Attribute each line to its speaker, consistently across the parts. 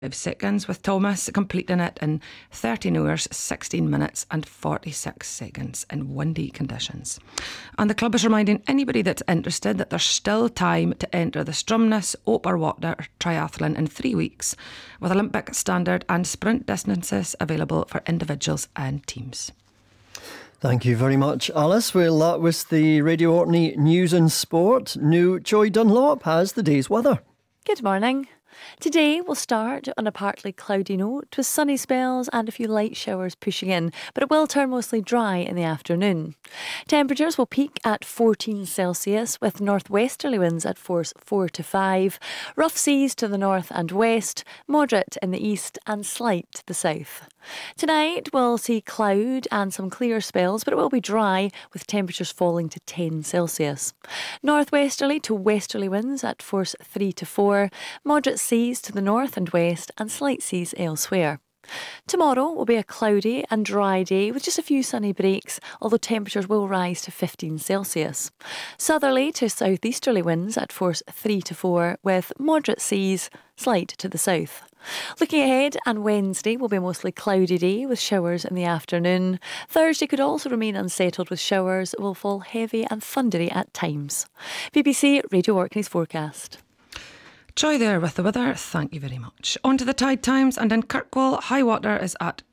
Speaker 1: seconds, with Thomas completing it in 13 hours, 16 minutes and 46 seconds in windy conditions. And the club is reminding anybody that's interested that there's still time to enter the Stromness Open Water Triathlon in 3 weeks, with Olympic standard and sprint distances available for individuals and teams.
Speaker 2: Thank you very much, Alice. Well, that was the Radio Orkney News and Sport. New Joy Dunlop has the day's weather.
Speaker 3: Good morning. Today we'll start on a partly cloudy note with sunny spells and a few light showers pushing in, but it will turn mostly dry in the afternoon. Temperatures will peak at 14 Celsius with northwesterly winds at force 4 to 5, rough seas to the north and west, moderate in the east and slight to the south. Tonight we'll see cloud and some clear spells, but it will be dry with temperatures falling to 10 Celsius. Northwesterly to westerly winds at force 3 to 4, moderate seas to the north and west and slight seas elsewhere. Tomorrow will be a cloudy and dry day with just a few sunny breaks, although temperatures will rise to 15 Celsius. Southerly to southeasterly winds at force 3 to 4 with moderate seas, slight to the south. Looking ahead, and Wednesday will be a mostly cloudy day with showers in the afternoon. Thursday could also remain unsettled with showers that will fall heavy and thundery at times. BBC Radio Orkney's forecast.
Speaker 1: Joy there with the weather, thank you very much. On to the tide times, and in Kirkwall, high water is at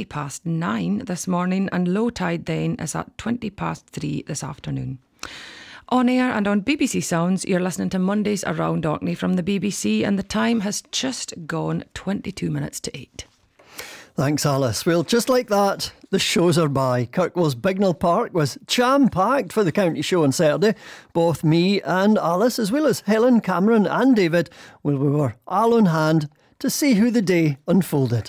Speaker 1: 9:20 this morning and low tide then is at 3:20 this afternoon. On air and on BBC Sounds, you're listening to Mondays Around Orkney from the BBC, and the time has just gone 22 minutes to 8.
Speaker 2: Thanks, Alice. Well, just like that, the shows are by. Kirkwall's Bignell Park was jam-packed for the county show on Saturday. Both me and Alice, as well as Helen, Cameron and David, we were all on hand to see how the day unfolded.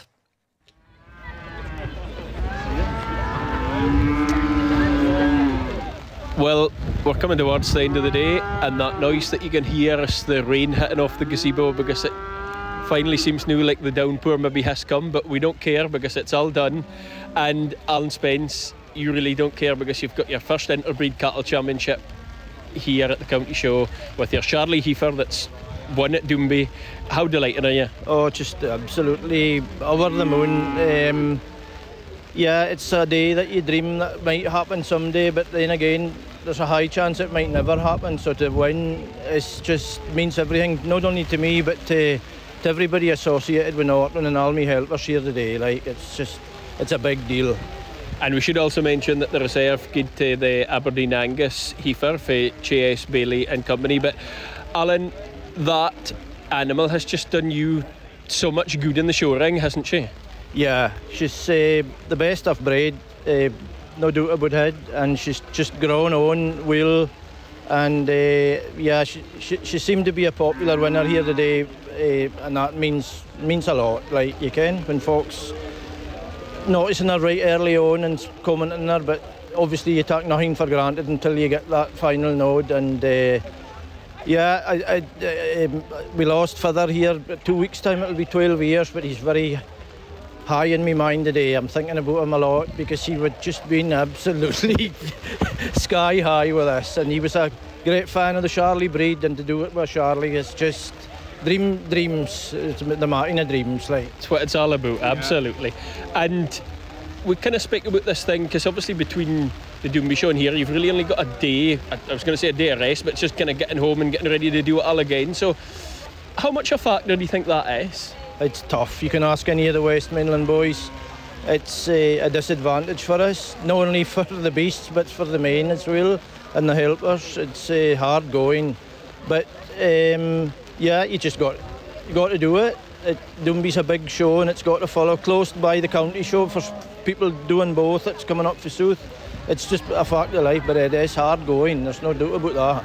Speaker 4: Well, we're coming towards the end of the day, and that noise that you can hear is the rain hitting off the gazebo, because it finally seems new like the downpour maybe has come, but we don't care because it's all done. And Alan Spence, you really don't care because you've got your first interbreed cattle championship here at the county show with your Charlie Heifer that's won at Doomby. How delighted are you?
Speaker 5: Oh, just absolutely over the moon. Yeah, it's a day that you dream that might happen someday, but then again, there's a high chance it might never happen. So to win just means everything, not only to me, but to everybody associated with Norton and all my helpers here today. Like, it's a big deal.
Speaker 4: And we should also mention that the reserve gave to the Aberdeen Angus heifer for J.S. Bailey and company. But Alan, that animal has just done you so much good in the show ring, hasn't she?
Speaker 5: Yeah, she's the best I've bred, no doubt about it, and she's just grown on well, and yeah, she seemed to be a popular winner here today, and that means a lot. Like, you can, when folks noticing her right early on and commenting her, but obviously you take nothing for granted until you get that final nod. And yeah, we lost Feather here, 2 weeks time it'll be 12 years, but he's very high in my mind today. I'm thinking about him a lot because he would just been absolutely sky high with us, and he was a great fan of the Charlie breed, and to do it with Charlie is just dreams. It's the mountain of dreams, like.
Speaker 4: It's what it's all about, absolutely. And we kind of speak about this thing because obviously between the Doomby show and here, you've really only got a day. I was going to say a day of rest, but it's just kind of getting home and getting ready to do it all again. So how much a factor do you think that is?
Speaker 5: It's tough. You can ask any of the West Midland boys. It's a disadvantage for us, not only for the beasts but for the men as well and the helpers. It's hard going, but yeah, you got to do it. Doomby's a big show and it's got to follow close by the county show for people doing both. It's coming up for South. It's just a fact of life, but it is hard going. There's no doubt about that.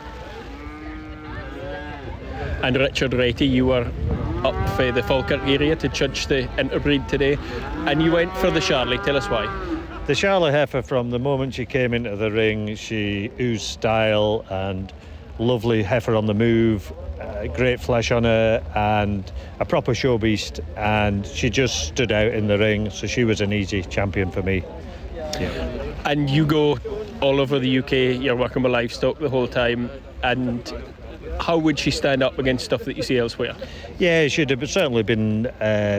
Speaker 4: And Richard Retty, you were up for the Falkirk area to judge the interbreed today, and you went for the Charlie. Tell us why.
Speaker 6: The Charlie heifer, from the moment she came into the ring, she oozed style and lovely heifer on the move, great flesh on her and a proper show beast, and she just stood out in the ring, so she was an easy champion for me. Yeah.
Speaker 4: And you go all over the UK, you're working with livestock the whole time, and how would she stand up against stuff that you see elsewhere?
Speaker 6: Yeah, she'd have certainly been